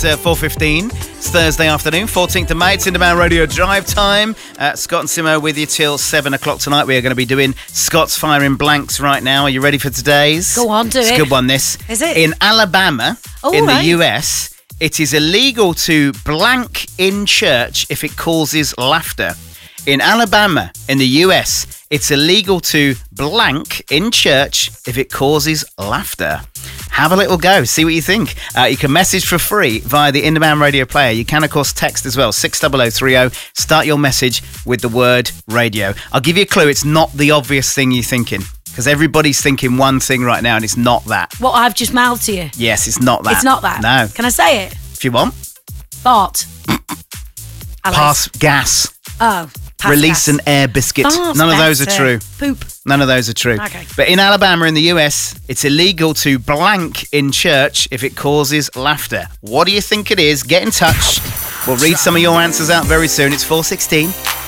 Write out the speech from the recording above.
4:15. It's Thursday afternoon, 14th of May. It's Independent Radio Drive time. Scott and Simo with you till 7 o'clock tonight. We are going to be doing Scott's Firing Blanks right now. Are you ready for today's? Go on, do it's it. It's a good one, this. Is it? In Alabama, the US, it is illegal to blank in church if it causes laughter. In Alabama, in the US, it's illegal to blank in church if it causes laughter. Have a little go. See what you think. You can message for free via the In-Demand Radio player. You can, of course, text as well, 60030. Start your message with the word radio. I'll give you a clue. It's not the obvious thing you're thinking, because everybody's thinking one thing right now, and it's not that. What I've just mouthed to you? Yes, it's not that. It's not that? No. Can I say it? If you want. Fart. Pass gas. Oh. Release an air biscuit. None of those are true. Poop. None of those are true. Okay. But in Alabama, in the US, it's illegal to blank in church if it causes laughter. What do you think it is? Get in touch. We'll read some of your answers out very soon. It's 4:16.